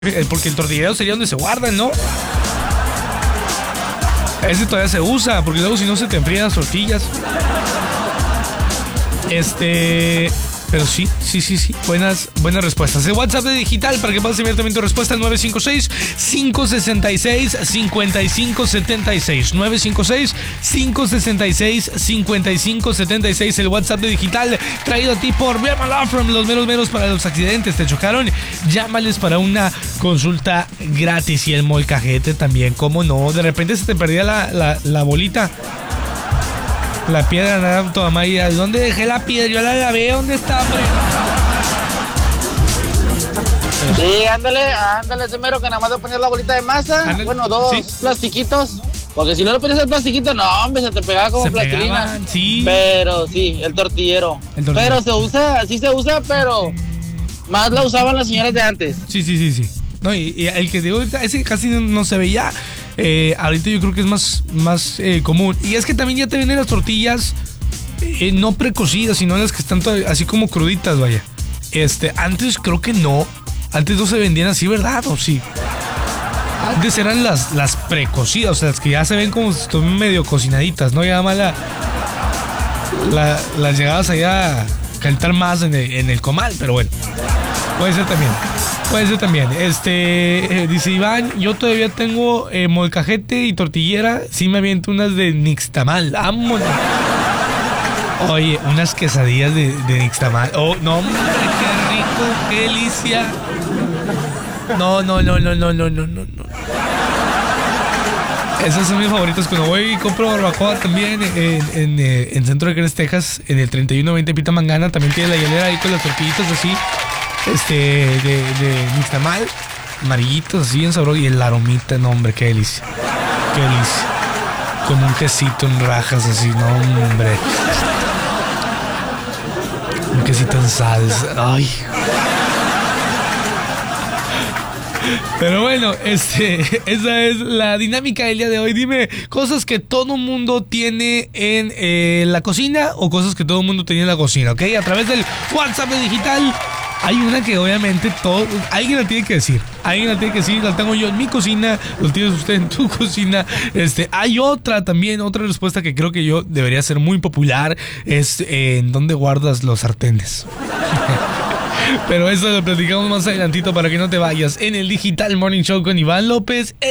Porque el tortillero sería donde se guardan, ¿no? Ese todavía se usa, porque luego si no se te enfrían las tortillas. Pero sí. Buenas respuestas. El WhatsApp de Digital para que puedas enviar también tu respuesta al 956-566-5576. 956-566-5576. El WhatsApp de Digital traído a ti por Bear Law Firm. Los meros para los accidentes. ¿Te chocaron? Llámales para una consulta gratis. Y el molcajete también, ¿cómo no? De repente se te perdía la bolita. La piedra, nada, toda María. ¿Dónde dejé la piedra? Yo la veo. ¿Dónde está, hombre? Sí, ándale, ese mero que nada más de poner la bolita de masa. Ándale. Bueno, dos plastiquitos. Porque si no le pones el plastiquito, no, hombre, se te pegaba como plastilina. Sí. Pero sí, el tortillero. Pero se usa, pero más la usaban las señoras de antes. Sí. No, y el que digo, ese casi no se veía. Ahorita yo creo que es más común. Y es que también ya te vienen las tortillas no precocidas, sino las que están así como cruditas, vaya. Antes creo que no. Antes no se vendían así, ¿verdad? ¿O sí? Antes eran las precocidas, o sea, las que ya se ven como si están medio cocinaditas, ¿no? Ya más las llegabas allá a calentar más en el comal, pero bueno. Puede ser también. Dice Iván, yo todavía tengo molcajete y tortillera. Sí me aviento unas de nixtamal. ¡Vámonos! Oye, unas quesadillas de nixtamal. Oh, no, hombre, qué rico, qué delicia. No. Esas son mis favoritas. Cuando voy y compro barbacoa también en Centro de Crest, Texas, en el 3120 Pita Mangana, también tiene la hielera ahí con las tortillitas así. De nixtamal, amarillitos, así bien sabroso. Y el aromita, no, hombre, qué delicia. Con un quesito en rajas, así, no, hombre. Un quesito en salsa, ay. Pero bueno, esa es la dinámica del día de hoy. Dime cosas que todo mundo tiene en la cocina o cosas que todo mundo tenía en la cocina, ¿ok? A través del WhatsApp de Digital. Hay una que obviamente alguien la tiene que decir. La tengo yo en mi cocina, lo tienes usted en tu cocina. Hay otra respuesta que creo que yo debería ser muy popular. Es ¿en dónde guardas los sartenes? Pero eso lo platicamos más adelantito para que no te vayas en el Digital Morning Show con Iván López.